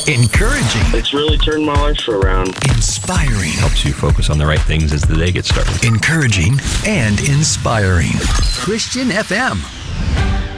Encouraging. It's really turned my life around. Inspiring. Helps you focus on the right things as the day gets started. Encouraging and inspiring. Christian FM.